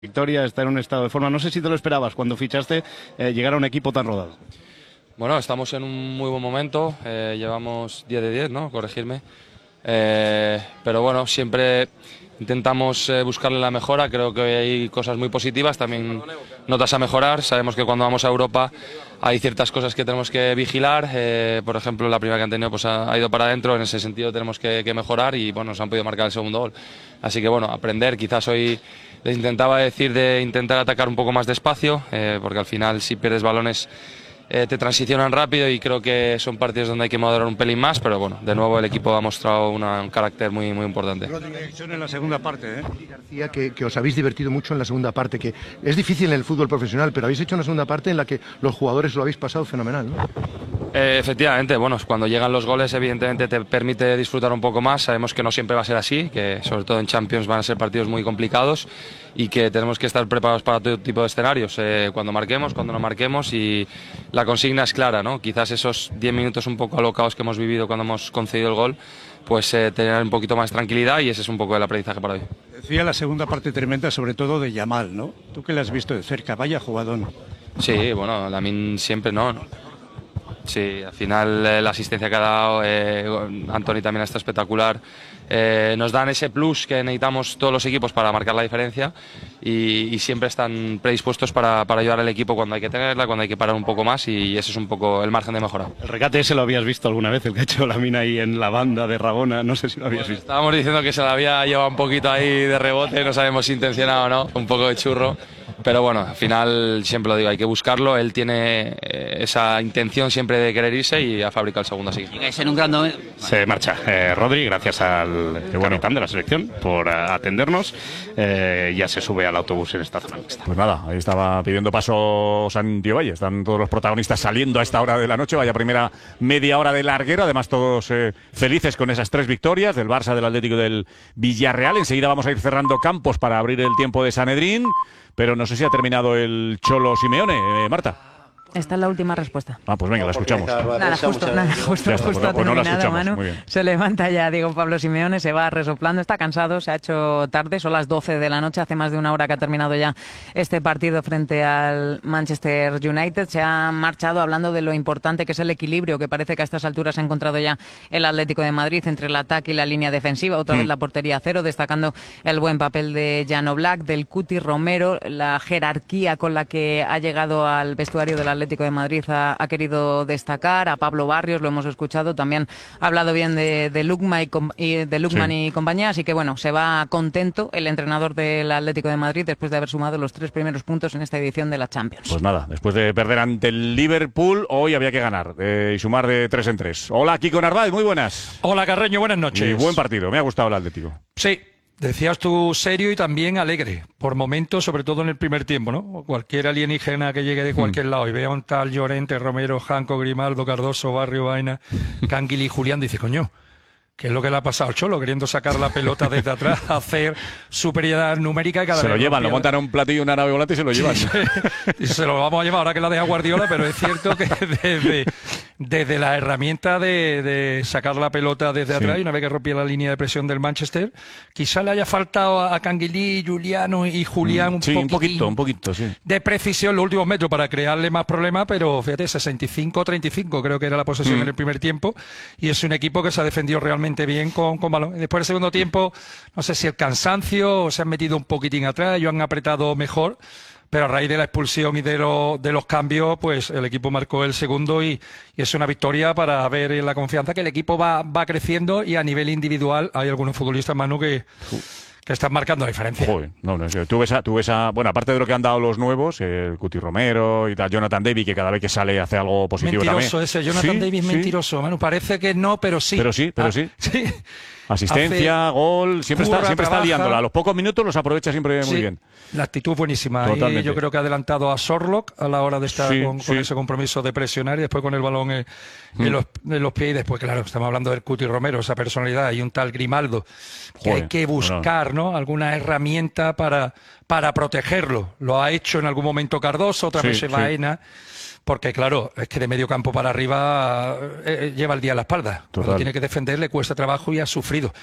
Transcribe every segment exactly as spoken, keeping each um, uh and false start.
Victoria está en un estado de forma. No sé si te lo esperabas cuando fichaste eh, llegar a un equipo tan rodado. Bueno, estamos en un muy buen momento, eh, llevamos diez de diez, ¿no? Corregirme. Eh, pero bueno, siempre intentamos eh, buscarle la mejora, creo que hay cosas muy positivas, también notas a mejorar. Sabemos que cuando vamos a Europa hay ciertas cosas que tenemos que vigilar, eh, por ejemplo la primera que han tenido pues ha, ha ido para adentro, en ese sentido tenemos que, que mejorar y bueno, nos han podido marcar el segundo gol. Así que bueno, aprender, quizás hoy les intentaba decir de intentar atacar un poco más despacio, eh, porque al final si pierdes balones Eh, te transicionan rápido y creo que son partidos donde hay que madurar un pelín más, pero bueno, de nuevo el equipo ha mostrado una, un carácter muy, muy importante. En la segunda parte, ¿eh? García, que, que os habéis divertido mucho en la segunda parte, que es difícil en el fútbol profesional, pero habéis hecho una segunda parte en la que los jugadores lo habéis pasado fenomenal, ¿no? Eh, efectivamente, bueno, cuando llegan los goles evidentemente te permite disfrutar un poco más, sabemos que no siempre va a ser así, que sobre todo en Champions van a ser partidos muy complicados y que tenemos que estar preparados para todo tipo de escenarios, eh, cuando marquemos, cuando no marquemos, y la consigna es clara, ¿no? Quizás esos diez minutos un poco alocados que hemos vivido cuando hemos concedido el gol, pues eh, tener un poquito más de tranquilidad, y ese es un poco el aprendizaje para hoy. Decía la segunda parte tremenda, sobre todo de Yamal, ¿no? Tú que la has visto de cerca, vaya jugadón. Sí, bueno, Lamine siempre no, ¿no? Sí, al final eh, la asistencia que ha dado, eh, Anthony también está espectacular. Eh, nos dan ese plus que necesitamos todos los equipos para marcar la diferencia y, y siempre están predispuestos para, para ayudar al equipo cuando hay que tenerla, cuando hay que parar un poco más, y ese es un poco el margen de mejora. El regate ese lo habías visto alguna vez, el que ha hecho Lamine ahí en la banda de Rabona, no sé si lo habías Bueno, visto. estábamos diciendo que se la había llevado un poquito ahí de rebote, no sabemos si intencionado o no, un poco de churro. Pero bueno, al final siempre lo digo, hay que buscarlo. Él tiene eh, esa intención siempre de querer irse y ha fabricado el segundo así. En un gran momento. Se marcha eh, Rodri, gracias al capitán de la selección por uh, atendernos. Eh, ya se sube al autobús en esta zona mixta. Pues nada, ahí estaba pidiendo paso Santiago Valle. Están todos los protagonistas saliendo a esta hora de la noche. Vaya primera media hora de larguero. Además todos eh, felices con esas tres victorias del Barça, del Atlético y del Villarreal. Enseguida vamos a ir cerrando campos para abrir el tiempo de Sanedrín. Pero no sé si ha terminado el Cholo Simeone, eh, Marta. Esta es la última respuesta. Ah, pues venga, la escuchamos. Nada, justo, nada, justo, Ya está, justo pues, ha pues no la terminado, escuchamos, Manu. muy bien. Se levanta ya Diego Pablo Simeone, se va resoplando, está cansado, se ha hecho tarde, son las doce de la noche, hace más de una hora que ha terminado ya este partido frente al Manchester United. Se ha marchado hablando de lo importante que es el equilibrio que parece que a estas alturas ha encontrado ya el Atlético de Madrid entre el ataque y la línea defensiva, otra mm. vez la portería a cero, destacando el buen papel de Jan Oblak, del Cuti Romero, la jerarquía con la que ha llegado al vestuario del Atlético de Madrid a ha querido destacar, a Pablo Barrios, lo hemos escuchado, también ha hablado bien de, de Lukman, y, y, de Lukman sí. y compañía, así que bueno, se va contento el entrenador del Atlético de Madrid después de haber sumado los tres primeros puntos en esta edición de la Champions. Pues nada, después de perder ante el Liverpool, hoy había que ganar eh, y sumar de tres en tres. Hola, Kiko Narváez, muy buenas. Hola, Carreño, buenas noches. Y buen partido, me ha gustado el Atlético. Sí. Decías tú serio y también alegre, por momentos, sobre todo en el primer tiempo, ¿no? Cualquier alienígena que llegue de cualquier mm. lado y vea un tal Llorente, Romero, Janco, Grimaldo, Cardoso, Barrio, Vaina, Canguil y Julián, dice, coño, ¿qué es lo que le ha pasado al Cholo? Queriendo sacar la pelota desde atrás, hacer superioridad numérica y cada se vez... Se lo llevan, lo montan a un platillo, una nave volante y se lo llevan. Sí, se, se lo vamos a llevar ahora que la deja Guardiola, pero es cierto que desde, desde la herramienta de, de sacar la pelota desde atrás, sí. y una vez que rompía la línea de presión del Manchester, quizá le haya faltado a Canguilí, Juliano y Julián un, sí, un poquito, un poquito, sí. de precisión los últimos metros para crearle más problemas, pero fíjate, sesenta y cinco treinta y cinco creo que era la posesión mm. en el primer tiempo, y es un equipo que se ha defendido realmente bien con, con balón. Después del segundo tiempo, no sé si el cansancio, o se han metido un poquitín atrás, ellos han apretado mejor, pero a raíz de la expulsión y de, lo, de los cambios, pues el equipo marcó el segundo y, y es una victoria para ver la confianza que el equipo va, va creciendo, y a nivel individual hay algunos futbolistas, Manu, que... que están marcando la diferencia. Joder, no, no, tú ves a, tú ves a, bueno, aparte de lo que han dado los nuevos, el Cuti Romero y tal, Jonathan David, que cada vez que sale hace algo positivo mentiroso también. Ese, Jonathan ¿Sí? David, ¿Sí? mentiroso, Manu, parece que no, pero sí. Pero sí, pero ah, sí. sí. Asistencia, Hace, gol, siempre curra, está, siempre está trabaja. liándola. A los pocos minutos los aprovecha siempre sí, muy bien. La actitud buenísima. Totalmente. Y yo creo que ha adelantado a Sorlock a la hora de estar sí, con, sí. con ese compromiso de presionar y después con el balón en, mm. en, los, en los pies. Y después, claro, estamos hablando del Cuti Romero, esa personalidad, y un tal Grimaldo, que Joder, hay que buscar, ¿no? Alguna herramienta para, para protegerlo. Lo ha hecho en algún momento Cardoso, otra sí, vez sí. Baena. Porque, claro, es que de medio campo para arriba eh, lleva el día a la espalda. Cuando tiene que defender le cuesta trabajo y ha sufrido.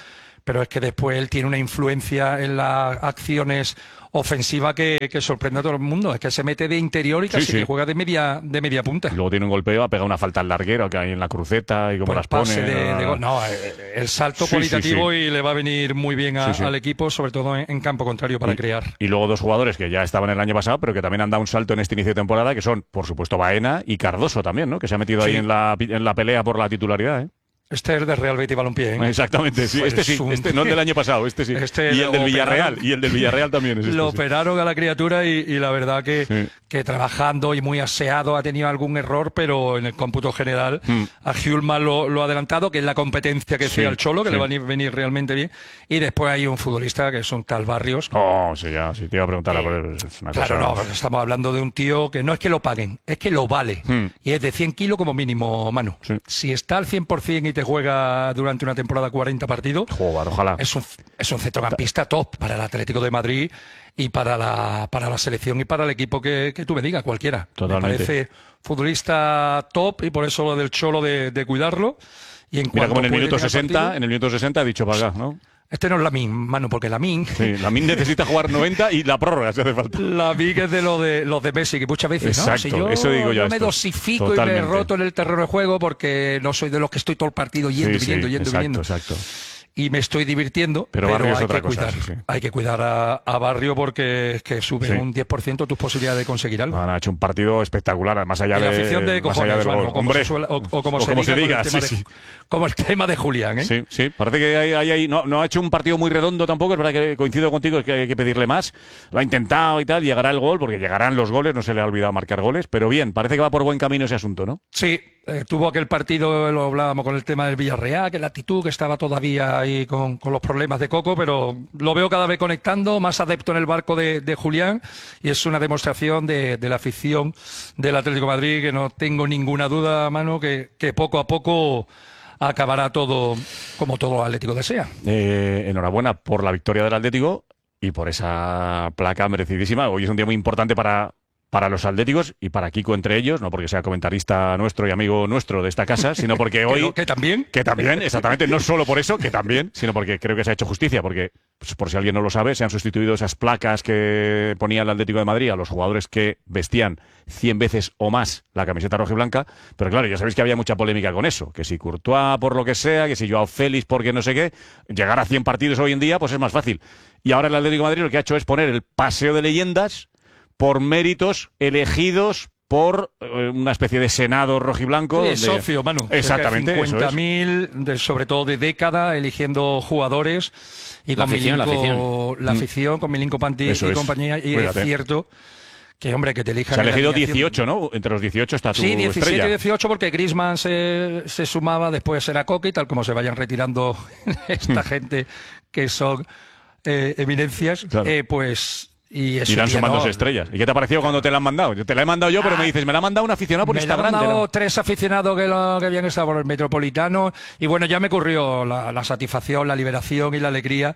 pero es que después él tiene una influencia en las acciones ofensivas que, que sorprende a todo el mundo. Es que se mete de interior y casi Sí, sí. que juega de media, de media punta. Y luego tiene un golpeo, ha pegado una falta al larguero que hay en la cruceta y cómo Pues las pone. pase de, ah. de gol. No, eh, el salto Sí, cualitativo sí, sí. y le va a venir muy bien a- Sí, sí. al equipo, sobre todo en, en campo contrario, para y, crear. y luego dos jugadores que ya estaban el año pasado, pero que también han dado un salto en este inicio de temporada, que son, por supuesto, Baena y Cardoso también, ¿no? Que se ha metido ahí Sí. en la, en la pelea por la titularidad, ¿eh? Este es de Real Betis Balompié, ¿eh? Exactamente, sí. Pues Este sí, un- este no el del año pasado, este sí. Este y el lo del Villarreal, operaron. y el del Villarreal también es este, Lo sí. operaron a la criatura y, y la verdad que, Sí. que trabajando y muy aseado ha tenido algún error, pero en el cómputo general Mm. a Hjulmar lo, lo ha adelantado, que es la competencia que Sí, sea el Cholo, que sí. le va a venir realmente bien. Y después hay un futbolista que es un tal Barrios. Oh, sí, ya, sí, te iba a preguntar. Eh, por él, es una Claro, cosa- no, estamos hablando de un tío que no es que lo paguen, es que lo vale. Hmm. Y es de cien kilos como mínimo, Manu. Sí. Si está al cien por ciento y te juega durante una temporada cuarenta partidos, Joder, ojalá. es un, es un centrocampista top para el Atlético de Madrid y para la, para la selección y para el equipo que, que tú me digas, cualquiera. Totalmente. Me parece futbolista top y por eso lo del Cholo de, de cuidarlo. Y en Mira, cuanto como en el puede minuto tener sesenta, partido- en el minuto sesenta ha dicho para acá, ¿no? Este no es Lamine, Manu, porque Lamine... Sí, Lamine necesita jugar noventa y la prórroga si hace falta. La V I C es de lo de los de Messi, que muchas veces, ¿no? Exacto, Si yo, eso digo yo me esto. dosifico y Totalmente. me roto en el terreno de juego porque no soy de los que estoy todo el partido yendo, Sí, viniendo, sí, yendo, exacto, viniendo. exacto. Y me estoy divirtiendo, Pero pero, Barrio es hay, otra que cosa, cuidar, sí, sí. hay que cuidar a, a Barrio porque es que sube Sí. un diez por ciento tus posibilidades de conseguir algo. Han hecho un partido espectacular, más allá Y la de afición de más allá cojones, del Manu, gol. como Hombre, se suele- o, o como o se como se diga, diga, con el tema sí, de- sí. como el tema de Julián, ¿eh? Sí, sí, parece que hay, hay- hay- no, no ha hecho un partido muy redondo tampoco, es verdad que coincido contigo, es que hay que pedirle más, lo ha intentado y tal, llegará el gol, porque llegarán los goles, no se le ha olvidado marcar goles, pero bien, parece que va por buen camino ese asunto, ¿no? Sí, eh, tuvo aquel partido, lo hablábamos con el tema del Villarreal, que la actitud que estaba todavía ahí con, con los problemas de Coco, pero lo veo cada vez conectando, más adepto en el barco de, de Julián, y es una demostración de, de la afición del Atlético de Madrid, que no tengo ninguna duda, Manu, que, que poco a poco acabará todo como todo Atlético desea. Eh, enhorabuena por la victoria del Atlético y por esa placa merecidísima. Hoy es un día muy importante para, para los atléticos y para Kiko entre ellos, no porque sea comentarista nuestro y amigo nuestro de esta casa, sino porque hoy... Que, no- que también. Que también, exactamente, no solo por eso, que también, sino porque creo que se ha hecho justicia, porque, pues, por si alguien no lo sabe, se han sustituido esas placas que ponía el Atlético de Madrid a los jugadores que vestían cien veces o más la camiseta roja y blanca, pero claro, ya sabéis que había mucha polémica con eso, que si Courtois por lo que sea, que si Joao Félix porque no sé qué, llegar a cien partidos hoy en día pues es más fácil. Y ahora el Atlético de Madrid lo que ha hecho es poner el paseo de leyendas por méritos elegidos por eh, una especie de senado rojiblanco. Sí, donde- socio, Manu. Exactamente, eso es. cincuenta mil, de- sobre todo de década, eligiendo jugadores. Y La con afición, la Milinko- afición. la afición, con Milinko Panti Eso y es. compañía. Y Cuídate. es cierto que, hombre, que te elijan. Se ha en la elegido alineación. dieciocho, ¿no? Entre los dieciocho está tu Sí, diecisiete estrella. y dieciocho, porque Griezmann se, se sumaba, después era Coque, y tal como se vayan retirando esta gente que son eh, eminencias, Claro. eh, pues. Y eso Irán ya sumándose no- estrellas. ¿Y qué te ha parecido cuando te la han mandado? Yo te la he mandado yo, pero me dices, me la ha mandado un aficionado por Me le han Instagram. mandado de la- tres aficionados que, lo, que habían estado por el Metropolitano y bueno, ya me ocurrió la, la satisfacción, la liberación y la alegría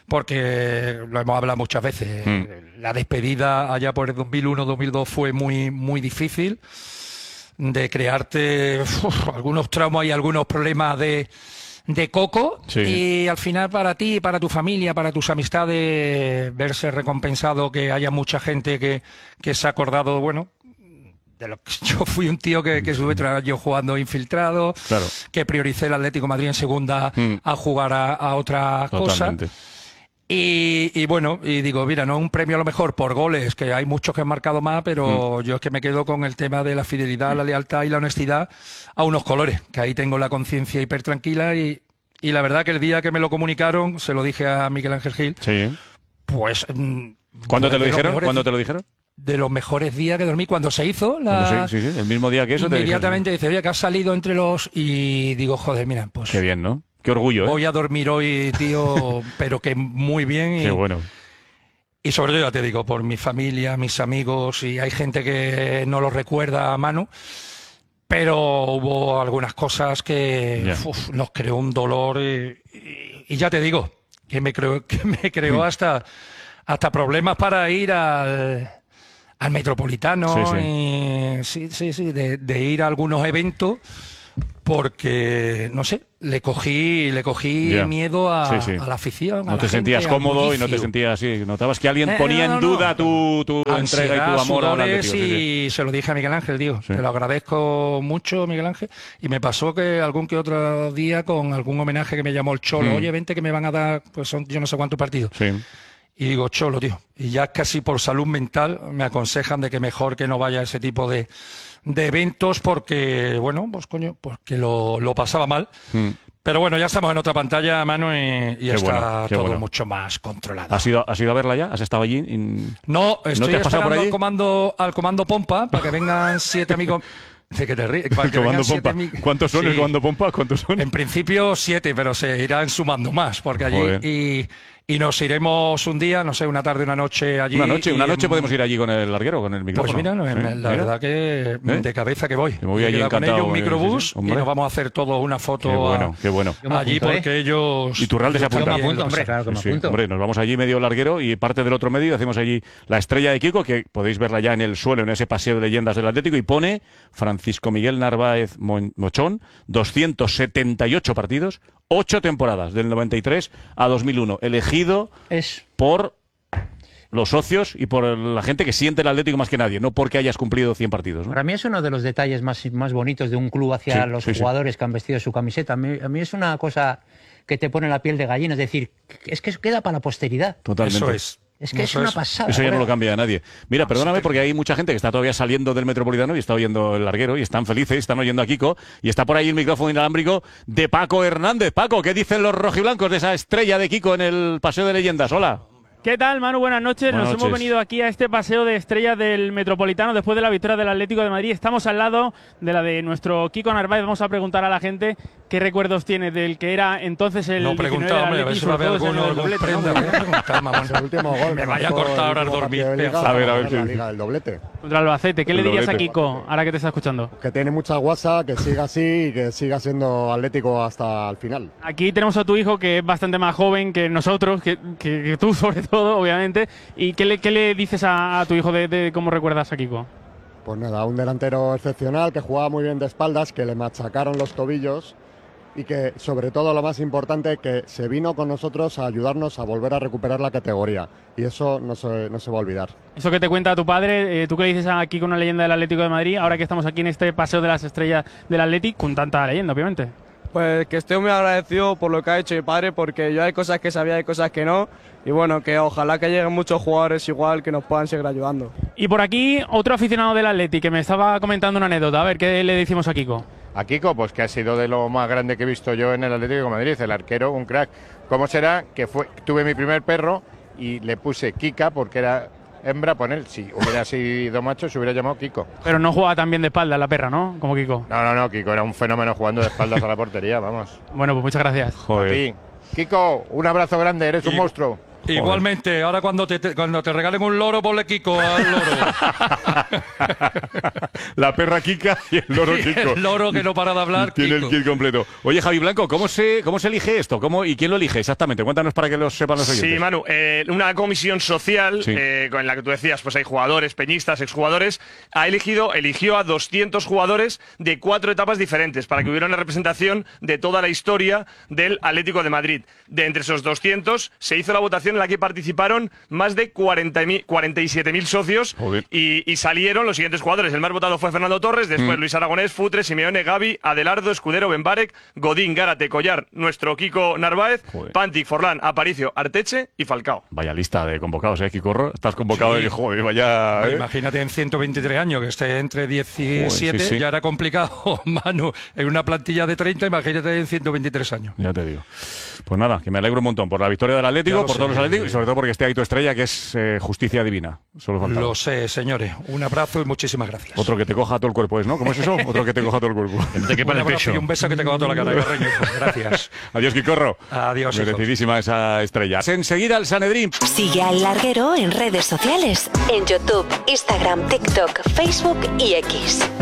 porque lo hemos hablado muchas veces. Mm. La despedida allá por el dos mil uno dos mil dos fue muy, muy difícil de crearte uf, algunos traumas y algunos problemas de, de coco Sí. y al final para ti, para tu familia, para tus amistades, verse recompensado, que haya mucha gente que, que se ha acordado, bueno, de lo que yo fui un tío que, que estuve tres años jugando infiltrado, Claro. que prioricé el Atlético de Madrid en segunda Mm. a jugar a, a otra cosa. Totalmente. Y, y bueno, y digo, mira, no un premio a lo mejor por goles, que hay muchos que han marcado más, pero yo es que me quedo con el tema de la fidelidad, la lealtad y la honestidad a unos colores, que ahí tengo la conciencia hiper tranquila y, y la verdad que el día que me lo comunicaron, se lo dije a Miguel Ángel Gil, Sí. pues... mm, ¿Cuándo pues te lo de los dijeron? mejores- ¿Cuándo te lo dijeron? De los mejores días que dormí, cuando se hizo la... Cuando sí, sí, sí, el mismo día que eso te Inmediatamente dice, oye, que has salido entre los... Y digo, joder, mira, pues... dijeron. Qué bien, ¿no? Qué orgullo, ¿eh? Voy a dormir hoy, tío, pero que muy bien. Y, Qué bueno. y sobre todo, ya te digo, por mi familia, mis amigos, y hay gente que no lo recuerda a mano, pero hubo algunas cosas que Ya. uf, nos creó un dolor y, y- y ya te digo, que me creó, que me creó hasta, hasta problemas para ir al, al Metropolitano, Sí, sí. y- sí, sí, sí, de, de ir a algunos eventos. porque, no sé, le cogí le cogí Ya. miedo a, Sí, sí. a la afición. a No la te gente, sentías al cómodo y no te bullicio. sentías así. Notabas que alguien Eh, ponía no, en no, duda no. tu, tu entrega y tu Ansiedad, amor al sudores, Atlético. Sí, sí. y se lo dije a Miguel Ángel, digo, Sí. te lo agradezco mucho, Miguel Ángel, y me pasó que algún que otro día con algún homenaje que me llamó el Cholo, Mm. oye, vente que me van a dar, pues son yo no sé cuántos partidos. Sí. Y digo, Cholo, tío, y ya casi por salud mental me aconsejan de que mejor que no vaya a ese tipo de, de eventos porque, bueno, pues coño, porque lo, lo pasaba mal. Mm. Pero bueno, ya estamos en otra pantalla, Manu, y, y Qué está bueno, qué todo bueno. mucho más controlado. ¿Has ido, ¿Has ido a verla ya? ¿Has estado allí? In- No, estoy te has pasado por esperando allí? al comando, al comando Pompa para que vengan siete amigos. De que te ríes, para El que comando vengan siete Pompa. ami- ¿Cuántos son Sí. el comando Pompa? ¿Cuántos son? En principio siete, pero se irán sumando más, porque allí Joder. y, y nos iremos un día, no sé, una tarde, una noche allí. Una noche, y, una noche mm, podemos ir allí con el larguero, con el micrófono. Pues mira, no, Sí, la mira. verdad que ¿Eh? de cabeza que voy. Me voy He allí quedado con encantado, ellos un eh, microbús sí, sí, y hombre. nos vamos a hacer todos una foto Qué a- bueno, qué bueno. Yo me allí apunto, ¿eh? porque ellos. Y Turralde se ellos apunta. también Yo me apunto, lo hombre, pasan. claro que me Sí, apunto. hombre, nos vamos allí medio larguero y parte del otro medio hacemos allí la estrella de Kiko, que podéis verla ya en el suelo, en ese paseo de leyendas del Atlético, y pone Francisco Miguel Narváez Mo- Mochón, doscientos setenta y ocho partidos, ocho temporadas, del noventa y tres a dos mil uno, elegido Es por los socios y por la gente que siente el Atlético más que nadie, no porque hayas cumplido cien partidos, ¿no? Para mí es uno de los detalles más, más bonitos de un club hacia Sí, los sí, sí. jugadores que han vestido su camiseta. A mí, a mí es una cosa que te pone la piel de gallina, es decir, es que eso queda para la posteridad. Totalmente. Eso es. Es que es Eso una es. pasada. Eso ya no joder. lo cambia nadie. Mira, perdóname porque hay mucha gente que está todavía saliendo del Metropolitano y está oyendo el larguero y están felices, están oyendo a Kiko y está por ahí el micrófono inalámbrico de Paco Hernández. Paco, ¿qué dicen los rojiblancos de esa estrella de Kiko en el Paseo de Leyendas? Hola. ¿Qué tal, Manu? Buenas noches. Buenas Nos noches. hemos venido aquí a este paseo de estrellas del Metropolitano después de la victoria del Atlético de Madrid. Estamos al lado de la de nuestro Kiko Narváez. Vamos a preguntar a la gente qué recuerdos tiene del que era entonces el No diecinueve pregunta, del hombre, a ver Atleti, si va a sobre haber todo ese alguno año del algún doblete, prenda. ¿no? Voy a preguntar, mamón. El último gol. Me que vaya a marcó cortar ahora el último dormir. partido de Liga A ver, a para ver, ganar la sí. Liga, el doblete. Contra el Albacete. ¿Qué le El dirías a doblete. Kiko ahora que te está escuchando? Que tiene mucha guasa, que siga así y que siga siendo Atlético hasta el final. Aquí tenemos a tu hijo que es bastante más joven que nosotros, que, que- que tú sobre todo, obviamente. ¿Y qué le, qué le dices a, a tu hijo de, de cómo recuerdas a Kiko? Pues nada, un delantero excepcional que jugaba muy bien de espaldas, que le machacaron los tobillos y que, sobre todo, lo más importante, que se vino con nosotros a ayudarnos a volver a recuperar la categoría. Y eso no se, no se va a olvidar. Eso que te cuenta tu padre, eh, tú que le dices a Kiko, una leyenda del Atlético de Madrid, ahora que estamos aquí en este paseo de las estrellas del Atlético, con tanta leyenda, obviamente. Pues que estoy muy agradecido por lo que ha hecho mi padre, porque yo hay cosas que sabía, hay cosas que no. Y bueno, que ojalá que lleguen muchos jugadores igual que nos puedan seguir ayudando. Y por aquí, otro aficionado del Atleti que me estaba comentando una anécdota. A ver, ¿qué le decimos a Kiko? A Kiko, pues que ha sido de lo más grande que he visto yo en el Atlético de Madrid, el arquero, un crack. ¿Cómo será que fue, tuve mi primer perro y le puse Kika porque era hembra, por él? Si hubiera sido macho, se hubiera llamado Kiko. Pero no juega tan bien de espalda la perra, ¿no? Como Kiko. No, no, no, Kiko era un fenómeno jugando de espaldas a la portería, vamos. Bueno, pues muchas gracias. Joder. A ti. Kiko, un abrazo grande, eres un Y- monstruo. Igualmente, ahora cuando te, te- cuando te regalen un loro, ponle Kiko al loro. La perra Kika y el loro Y Kiko. el loro que no para de hablar, Tiene Kiko. el kit completo. Oye, Javi Blanco, ¿cómo se, cómo se elige esto? ¿Cómo, ¿Y quién lo elige exactamente? Cuéntanos para que lo sepan los oyentes. Sí, Manu, eh, una comisión social Sí. eh, con la que tú decías, pues hay jugadores, peñistas, exjugadores, ha elegido, eligió a doscientos jugadores de cuatro etapas diferentes para que hubiera una representación de toda la historia del Atlético de Madrid. De entre esos doscientos se hizo la votación en la que participaron más de cuarenta y siete mil socios y, y salieron los siguientes jugadores. El más votado fue Fernando Torres, después Mm. Luis Aragonés, Futre, Simeone, Gavi, Adelardo, Escudero, Benbarek, Godín, Gárate, Collar, nuestro Kiko Narváez, Joder. Pantic, Forlán, Aparicio, Arteche y Falcao. Vaya lista de convocados, ¿eh, Kikorro? Estás convocado Sí. y, joder, vaya... ¿eh? Imagínate en ciento veintitrés años, que esté entre diecisiete, Joder, sí, sí. ya era complicado, Manu, en una plantilla de treinta, imagínate en ciento veintitrés años. Ya te digo. Pues nada, que me alegro un montón por la victoria del Atlético, Ya lo por sé. todos los Atléticos y sobre todo porque esté ahí tu estrella, que es eh, justicia divina. Solo faltaba. Lo sé, señores. Un abrazo y muchísimas gracias. Otro que te coja todo el cuerpo es, ¿no? ¿Cómo es eso? Otro que te coja todo el cuerpo. Un abrazo y un beso que te coja toda la cara, Carreño. Gracias. Adiós, Kikorro. Adiós, hijos. Merecidísima esa estrella. Enseguida el Sanedrín. Sigue al Larguero en redes sociales, en YouTube, Instagram, TikTok, Facebook y X.